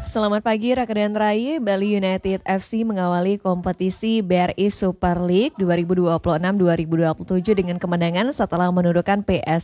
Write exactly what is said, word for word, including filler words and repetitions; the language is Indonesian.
Selamat pagi rekan Rai, Bali United F C mengawali kompetisi B R I Super League dua ribu dua puluh enam dua ribu dua puluh tujuh dengan kemenangan setelah menundukkan P S